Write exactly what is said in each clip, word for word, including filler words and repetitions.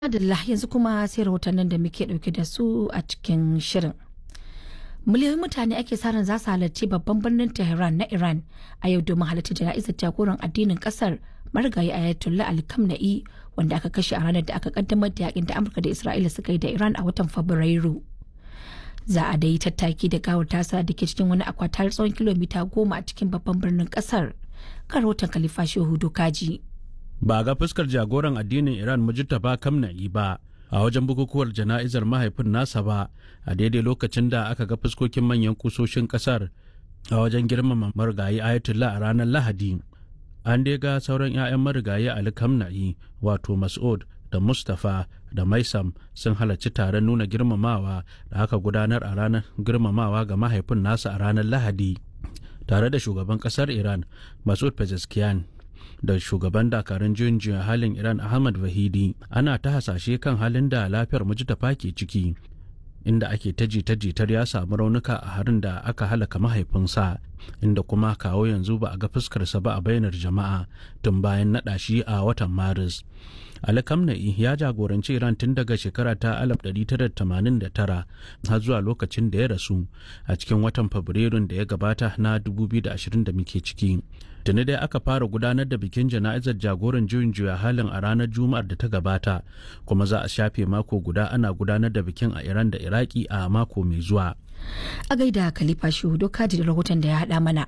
Adalla yanzu kuma sai rahotannin da muke dauke da su a cikin shirin. Miliyoyin mutane ake sa ran za su halarci babban birnin Tehran na Iran a yau domin halarci jana'izar jagoran addinin kasar marigayi Ayatollah Ali Khamenei wanda aka kashe a ranar da aka kaddamar da yakin da Amurka da Isra'ila suka yi da Iran a watan Fabrairu. Za a dai tattaki da gawar tasa da ke cikin wani akwatar tsawon kilomita goma a cikin babban birnin kasar. Kan rahoton Khalifa Shehu Dokaji. Ba ga fuskar jagoran addinin Iran Mujtaba Khamenei ba a wajen bukukuwar jana'izar mahaifin nasa ba a daidai lokacin da aka ga fuskokin manyan kusoshin kasar a wajen girmama marigayi Ayatollah a ranar Lahadi. An dai ga sauran 'ya'yan marigayi Ali Khamenei wato Mas'ud da Mustapha da Maisam sun halarci taron nuna girmamawa da aka gudanar a ranar girmamawa ga mahaifin nasa a ranar Lahadi tare da shugaban kasar Iran Mas'ud Pezeshkian da shugaban dakarun juyin juya halin Iran Ahmad Vahidi. Ana ta hasashe kan halin da lafiyar Mujtaba ke ciki inda ake ta jita-jitar ya samu raunuka a harin da aka halaka mahaifinsa, inda kuma kawo yanzu ba a ga fuskarsa ba a bainar jama'a tun bayan naɗa shi a watan Maris. Ali Khamenei ya jagoranci Iran tun daga shekara ta alif ɗari tara da tamanin da tara har zuwa lokacin da ya rasu a cikin watan Fabrairun da ya gabata na dubu biyu da ashirin da muke ciki. Tuni dai aka fara gudanar da bikin jana'izar jagoran juyin juya halin a ranar Juma'ar da ta gabata, kuma za a shafe mako guda ana gudanar da bikin a Iran da Iraki a mako mai zuwa. A gaida Khalifa Shehu Dokaji da rahoton da ya haɗa mana.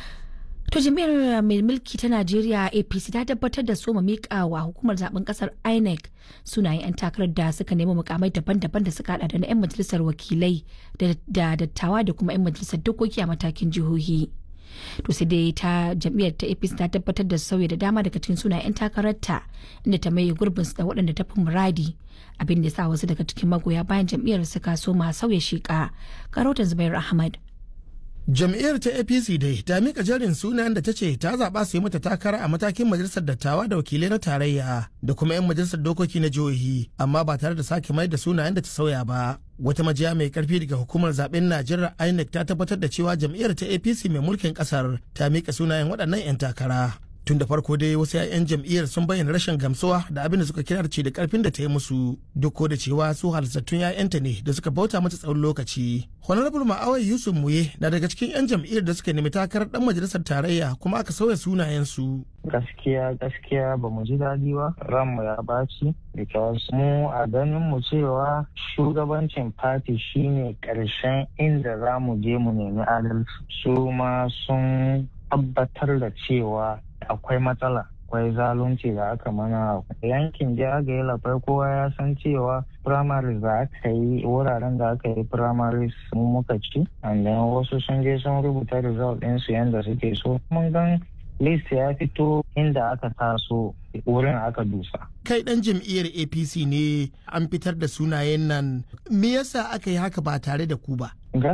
To jami'ar mai mulki ta Najeriya A P C ta tabbatar da soma miƙa wa hukumar zaben kasar I N E C sunayen 'yan takarar da suka nemi mukamai daban-daban da suka hada da na 'yan majalisar wakilai da dattawa da kuma 'yan majalisar dokoki a matakin jihohi. To sai dai ta jam'iyyar ta A P C ta tabbatar da sauya da dama daga cikin sunayen 'yan takararta inda ta maye gurbin su da waɗanda ta fi muradi, abin da ya sa wasu daga cikin magoya bayan jam'iyyar suka soma sauya sheƙa. Karotan Zubair Ahmad. Jam'iyyar ta A P C dai ta mika jerin sunayen da ta ce ta zaɓa su yi mata takara a matakin majalisar dattawa da wakilai na tarayya da kuma 'yan majalisar dokoki na jihohi, amma ba tare da sake mai da sunayen da ta sauya ba. Wata majiya mai karfi daga hukumar zaben Najeriya I N E C ta tabbatar da cewa jam'iyyar ta A P C mai mulkin kasar ta mika sunayen waɗannan 'yan takara. Tun da farko dai wasu 'ya'yan jam'iyyar sun bayyana rashin gamsuwa da abin da suka kira ce da karfin da ta yi musu, duk da cewa su halittattun 'ya'yanta ne da suka bauta mata tsawon lokaci. Honorable Ma'awai Yusuf Muye na daga cikin 'yan jam'iyyar da suka nemi takarar dan majalisar tarayya kuma aka sauya sunayensu. Gaskiya gaskiya ba mu ji daɗi ba, ranmu ya baci, because mu a ganin mu cewa shugabancin party shine ƙarshen inda za mu je mu nemi adalci. Su ma sun tabbatar da cewa akwai matsala, akwai zalunci da aka mana yankin jagaye lafai. Kowa ya san cewa primaries da aka yi, wuraren da aka yi primaries mun muka ci, and then wasu sun je sun rubuta result ɗinsu yadda suke so. Mun gan list ya fito inda aka taso wurin aka dusa. Kai dan jam'iyyar A P C ne, an fitar da sunayen nan, me yasa aka yi haka ba tare da ku ba?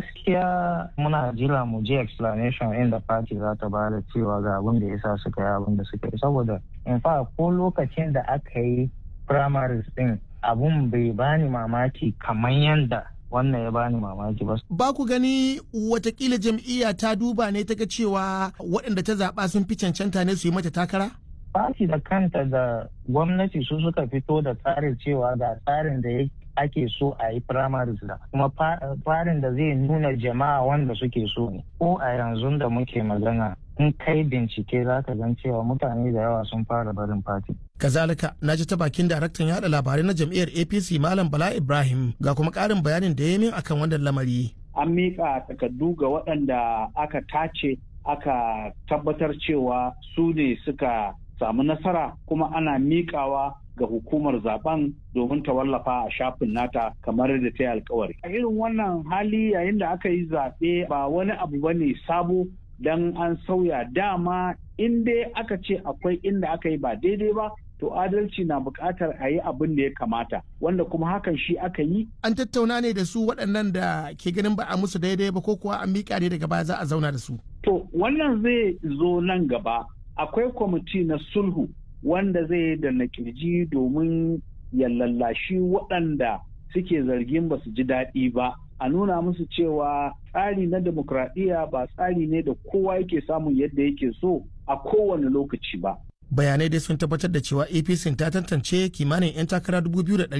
Gaskiya muna jira mu je explanation inda party za ta ba da cewa ga abin da yasa suka yi abin da suka yi, saboda in fa ko lokacin da aka yi primaries din abun bai bani mamaki kamar yanda wannan ya bani mamaki ba. Ba ku gani watakila jam'iyya ta duba ne ta ga cewa waɗanda ta zaɓa sun fi cancanta ne su yi mata takara? Party da kanta da gwamnati su suka fito da tsarin cewa ga tsarin da ake so a yi primaries da kuma tsarin da zai nuna jama'a wanda suke so ne. Ko a yanzu da muke magana in kai bincike za ka gan cewa mutane da yawa sun fara barin party. Kazalika na ji ta bakin daraktan yada labarai na jam'iyyar A P C Malam Bala Ibrahim ga kuma ƙarin bayanin da ya min akan wannan lamari. An miƙa takardu ga waɗanda aka tace aka tabbatar cewa su ne suka samu nasara, kuma ana miƙawa ga hukumar zaben domin ta wallafa a shafin nata kamar da ta yi alkawari. A irin wannan hali yayin da aka yi zaɓe ba wani abu bane sabo dan an sauya, dama in dai aka ce akwai inda aka yi ba daidai ba to adalci na buƙatar a yi abin da ya kamata, wanda kuma hakan shi aka yi. An tattauna ne da su waɗannan da ke ganin ba a musu daidai ba, ko kuwa an miƙa ne daga baya za a zauna da su? To wannan zai zo nan gaba. Akwai kwamiti na sulhu wanda zai yi da nakirji domin ya lallashi waɗanda suke zargin ba su ji daɗi ba, a nuna musu cewa tsari na demokradiyya ba tsari ne da kowa yake samun yadda yake so a kowane lokaci ba. bayanai dai sun tabbatar da cewa A P C ta tantance kimanin 'yan takara dubu biyu da